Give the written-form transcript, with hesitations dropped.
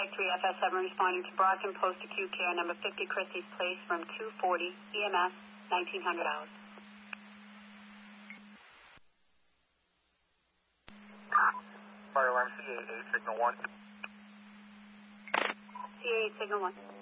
FS7 responding to Brockton post-acute care, number 50 Christie's Place, room 240, EMS, 1900 hours. Fire alarm CA8, signal 1. CA8, signal 1.